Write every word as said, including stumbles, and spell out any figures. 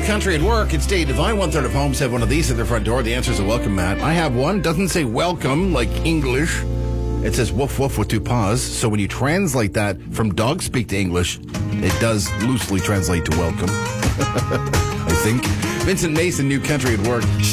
Country at Work. It's Dave Devine. One third of homes have one of these at their front door. The answer is a welcome mat. I have one. Doesn't say welcome like English. It says woof woof with two paws. So when you translate that from dog speak to English, it does loosely translate to welcome. I think. Vincent Mason, New Country at Work.